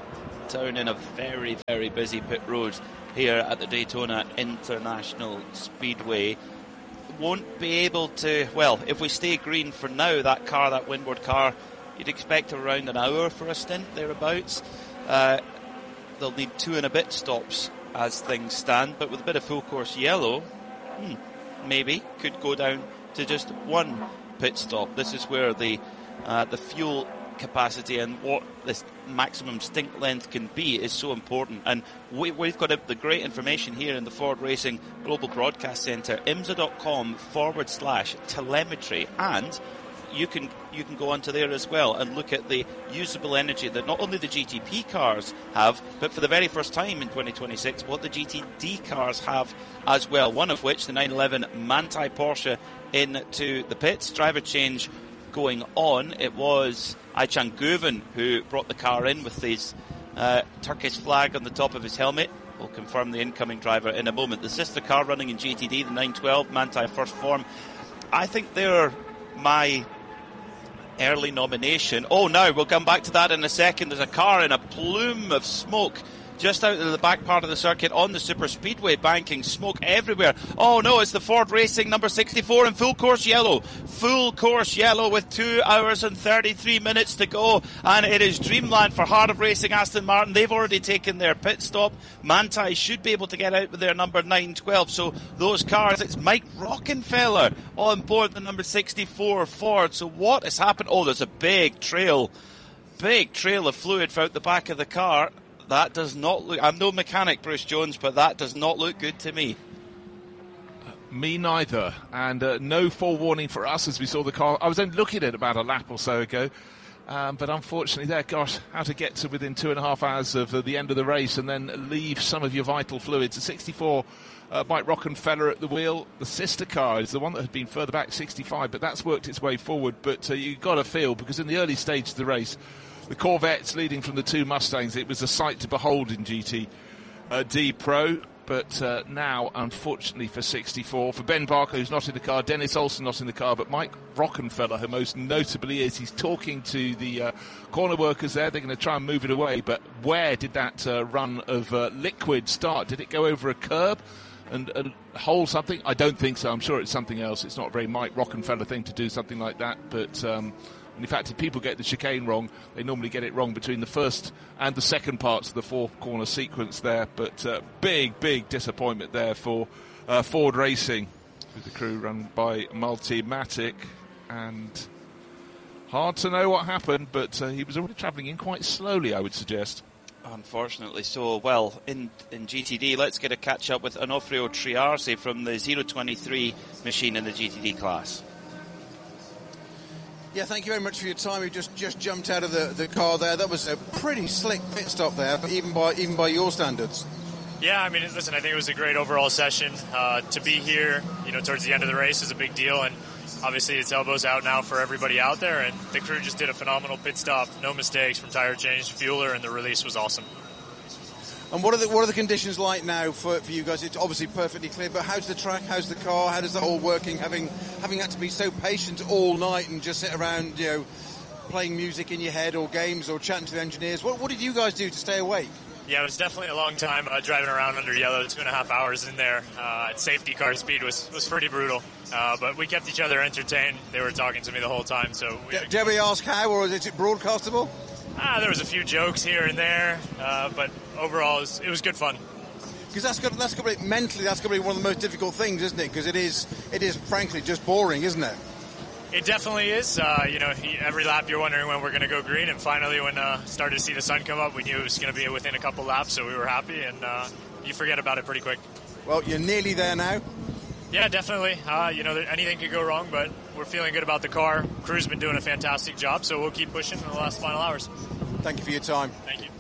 Down in a very, very busy pit road here at the Daytona International Speedway. Won't be able to, well, if we stay green for now, that car, that Windward car, you'd expect around an hour for a stint thereabouts. Uh, they'll need two and a bit stops as things stand, but with a bit of full course yellow, hmm, maybe could go down to just one pit stop. This is where the uh, the fuel capacity and what this maximum stint length can be is so important, and we, we've got the great information here in the Ford Racing Global Broadcast Centre, imsa.com forward slash telemetry, and you can you can go onto there as well and look at the usable energy that not only the G T P cars have, but for the very first time in twenty twenty-six, what the G T D cars have as well, one of which, the nine eleven Manthey Porsche, into the pits. Driver change going on. It was Ayçan Guven who brought the car in with his uh, Turkish flag on the top of his helmet. We'll confirm the incoming driver in a moment. The sister car running in G T D, the nine twelve Manthey First Form. I think they're my early nomination. Oh, no, we'll come back to that in a second. There's a car in a plume of smoke just out of the back part of the circuit on the super speedway, banking smoke everywhere. Oh no, it's the Ford Racing number sixty-four in full course yellow. Full course yellow with two hours and thirty-three minutes to go, and it is dreamland for Heart of Racing Aston Martin. They've already taken their pit stop. Manthey should be able to get out with their number nine twelve. So those cars, it's Mike Rockenfeller on board the number sixty-four Ford. So what has happened? Oh, there's a big trail, big trail of fluid out the back of the car. That does not look... I'm no mechanic, Bruce Jones, but that does not look good to me. Uh, me neither. And uh, no forewarning for us as we saw the car. I was only looking at it about a lap or so ago. Um, but unfortunately there, gosh, how to get to within two and a half hours of uh, the end of the race and then leave some of your vital fluids. The sixty-four, uh, Mike Rockenfeller at the wheel. The sister car is the one that had been further back, sixty-five, but that's worked its way forward. But uh, you've got to feel, because in the early stage of the race, the Corvettes leading from the two Mustangs, it was a sight to behold in G T D Pro. But uh, now, unfortunately for sixty-four, for Ben Barker, who's not in the car, Dennis Olsen not in the car, but Mike Rockenfeller, who most notably is, he's talking to the uh, corner workers there. They're going to try and move it away. But where did that uh, run of uh, liquid start? Did it go over a curb and, and hold something? I don't think so. I'm sure it's something else. It's not a very Mike Rockenfeller thing to do something like that. But... Um, And in fact, if people get the chicane wrong, they normally get it wrong between the first and the second parts of the four-corner sequence there. But uh, big, big disappointment there for uh, Ford Racing, with the crew run by Multimatic. And hard to know what happened, but uh, he was already travelling in quite slowly, I would suggest. Unfortunately so. Well, in, in G T D, let's get a catch-up with Onofrio Triarsi from the zero twenty-three machine in the G T D class. Yeah, thank you very much for your time. You just, just jumped out of the, the car there. That was a pretty slick pit stop there, even by even by your standards. Yeah, I mean, listen, I think it was a great overall session. Uh, to be here, you know, towards the end of the race is a big deal, and obviously it's elbows out now for everybody out there, and the crew just did a phenomenal pit stop. No mistakes from tire change to fueler, and the release was awesome. And what are the what are the conditions like now for, for you guys? It's obviously perfectly clear, but how's the track? How's the car? How does that all working? Having having had to be so patient all night and just sit around, you know, playing music in your head or games or chatting to the engineers. What what did you guys do to stay awake? Yeah, it was definitely a long time uh, driving around under yellow. Two and a half hours in there uh, at safety car speed was was pretty brutal. Uh, but we kept each other entertained. They were talking to me the whole time. So we, D- dare we ask how, or is it broadcastable? Ah, there was a few jokes here and there, uh, but overall it was, it was good fun. Because that's got that's got to be, mentally that's got to be one of the most difficult things, isn't it? Because it is it is frankly just boring, isn't it? It definitely is. Uh, you know, every lap you're wondering when we're going to go green, and finally when uh, started to see the sun come up, we knew it was going to be within a couple laps, so we were happy, and uh, you forget about it pretty quick. Well, you're nearly there now. Yeah, definitely. Uh, you know, anything could go wrong, but we're feeling good about the car. Crew's been doing a fantastic job, so we'll keep pushing in the last final hours. Thank you for your time. Thank you.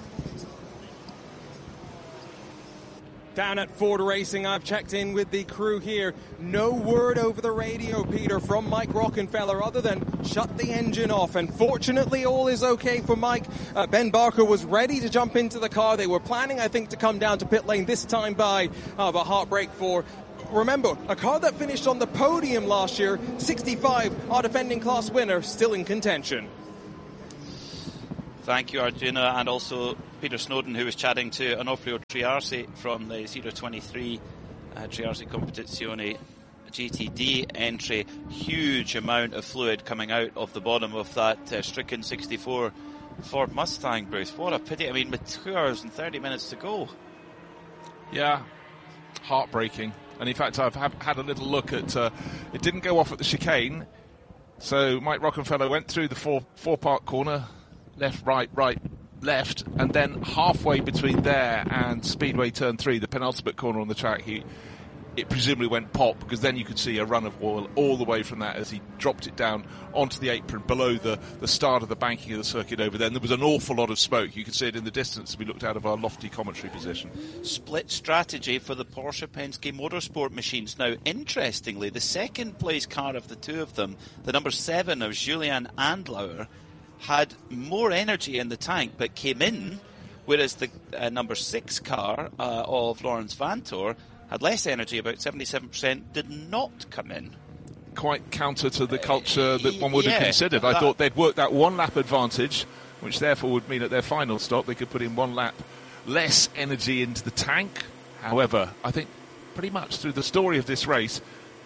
Down at Ford Racing, I've checked in with the crew here. No word over the radio, Peter, from Mike Rockenfeller other than shut the engine off. And fortunately, all is okay for Mike. Uh, Ben Barker was ready to jump into the car. They were planning, I think, to come down to pit lane this time by uh, but heartbreak for... Remember, a car that finished on the podium last year, sixty-five, our defending class winner, still in contention. Thank you, Arjuna, and also Peter Snowden, who was chatting to Onofrio Triarsi from the zero twenty-three uh, Triarsi Competizione G T D entry. Huge amount of fluid coming out of the bottom of that uh, stricken sixty-four Ford Mustang, Bruce. What a pity. I mean, with two hours and thirty minutes to go. Yeah, heartbreaking. And in fact, I've have had a little look at, uh, it didn't go off at the chicane. So Mike Rockenfeller went through the four, four-part corner, left, right, right, left, and then halfway between there and Speedway Turn three, the penultimate corner on the track, he it presumably went pop, because then you could see a run of oil all the way from that as he dropped it down onto the apron below the, the start of the banking of the circuit over there. And there was an awful lot of smoke. You could see it in the distance as we looked out of our lofty commentary position. Split strategy for the Porsche Penske Motorsport machines. Now, interestingly, the second place car of the two of them, the number seven of Julian Andlauer, had more energy in the tank but came in, whereas the uh, number six car uh, of Lawrence Vanthoor had less energy, about seventy-seven percent, did not come in. Quite counter to the culture that one would yeah, have considered. I that, thought they'd worked that one lap advantage, which therefore would mean at their final stop they could put in one lap less energy into the tank. However, I think pretty much through the story of this race,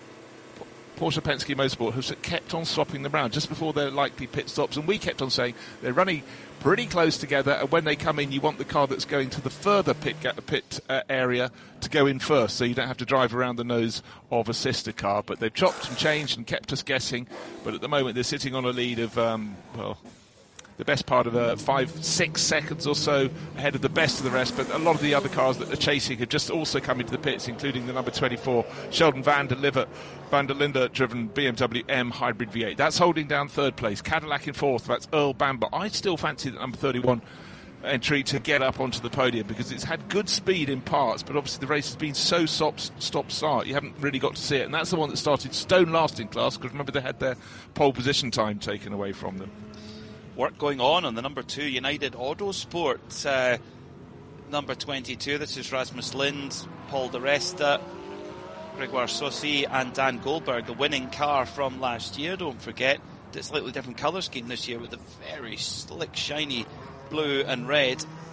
Porsche Penske Motorsport has kept on swapping them around just before their likely pit stops, and we kept on saying they're running pretty close together, and when they come in you want the car that's going to the further pit pit uh, area to go in first, so you don't have to drive around the nose of a sister car. But they've chopped and changed and kept us guessing, but at the moment they're sitting on a lead of um, well the best part of uh, five, six seconds or so ahead of the best of the rest. But a lot of the other cars that are chasing have just also come into the pits, including the number twenty-four, Sheldon Van der Liver, Van der Linde driven B M W M Hybrid V eight. That's holding down third place. Cadillac in fourth, that's Earl Bamber. I still fancy the number thirty-one entry to get up onto the podium because it's had good speed in parts, but obviously the race has been so stop-start, you haven't really got to see it. And that's the one that started stone last in class, because remember they had their pole position time taken away from them. Work going on on the number two United Autosport, uh, number twenty-two. This is Rasmus Lind, Paul Di Resta, Gregoire Saucy and Dan Goldberg, the winning car from last year. Don't forget, it's a slightly different colour scheme this year with a very slick, shiny blue and red.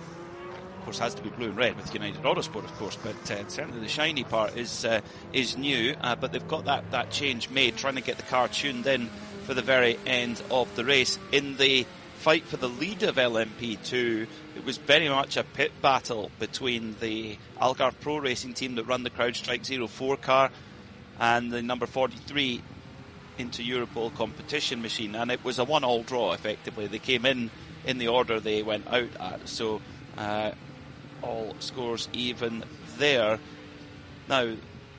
Of course, has to be blue and red with United Autosport, of course, but uh, certainly the shiny part is uh, is new. Uh, but they've got that, that change made, trying to get the car tuned in for the very end of the race. In the fight for the lead of L M P two, it was very much a pit battle between the Algarve Pro Racing team that run the CrowdStrike zero four car and the number forty-three into Europol competition machine, and it was a one-all draw effectively. They came in in the order they went out at, so uh, all scores even there. Now,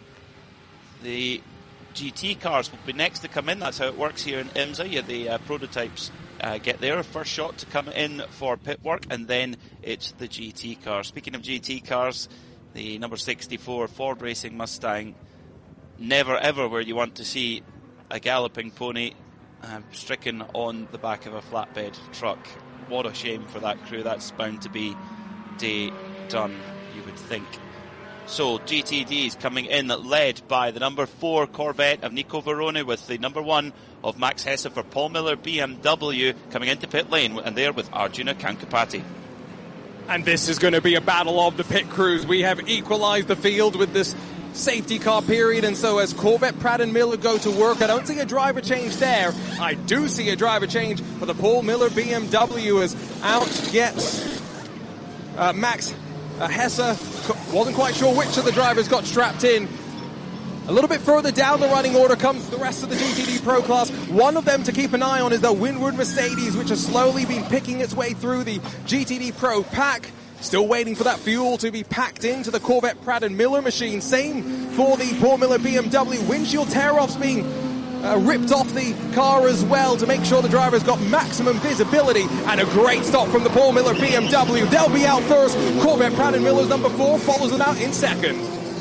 the G T cars will be next to come in. That's how it works here in IMSA. You, the uh, prototypes uh, get their first shot to come in for pit work, and then it's the G T cars. Speaking of G T cars, the number sixty-four Ford Racing Mustang, never ever where you want to see a galloping pony uh, stricken on the back of a flatbed truck. What a shame for that crew. That's bound to be day done, you would think. So G T D is coming in, led by the number four Corvette of Nico Varrone, with the number one of Max Hesse for Paul Miller B M W coming into pit lane, and there with Arjuna Kankapati. And this is going to be a battle of the pit crews. We have equalised the field with this safety car period, and so as Corvette, Pratt and Miller go to work, I don't see a driver change there. I do see a driver change for the Paul Miller B M W as out gets uh, Max uh, Hesse. Wasn't quite sure which of the drivers got strapped in. A little bit further down the running order comes the rest of the G T D Pro class. One of them to keep an eye on is the Windward Mercedes, which has slowly been picking its way through the G T D Pro pack. Still waiting for that fuel to be packed into the Corvette Pratt and Miller machine. Same for the Paul Miller B M W. Windshield tear-offs being uh, ripped off the car as well to make sure the driver's got maximum visibility. And a great stop from the Paul Miller B M W. They'll be out first. Corvette Pratt and Miller's number four follows them out in second.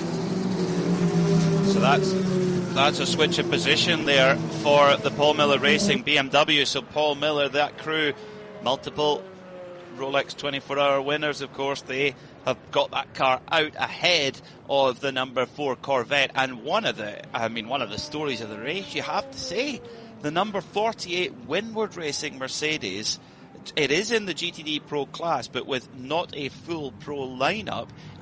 So that's that's a switch of position there for the Paul Miller Racing B M W. So Paul Miller, that crew, multiple Rolex twenty-four hour winners, of course, they have got that car out ahead of the number four Corvette. And one of the, I mean, one of the stories of the race, you have to say, the number forty-eight Windward Racing Mercedes. It is in the G T D Pro class, but with not a full Pro lineup.